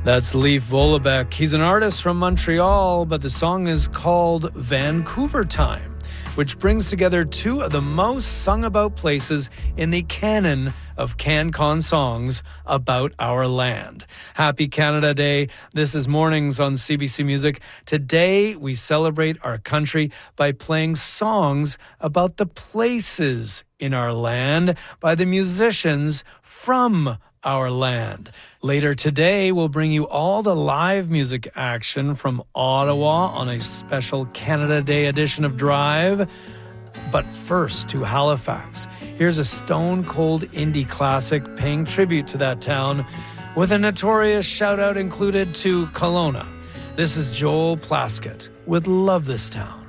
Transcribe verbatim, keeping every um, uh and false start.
That's Leif Vollebeck. He's an artist from Montreal, but the song is called Vancouver Time, which brings together two of the most sung about places in the canon of CanCon songs about our land. Happy Canada Day. This is Mornings on C B C Music. Today, we celebrate our country by playing songs about the places in our land by the musicians from our land. Later today, we'll bring you all the live music action from Ottawa on a special Canada Day edition of Drive. But first to Halifax. Here's a stone-cold indie classic paying tribute to that town with a notorious shout-out included to Kelowna. This is Joel Plaskett with Love This Town.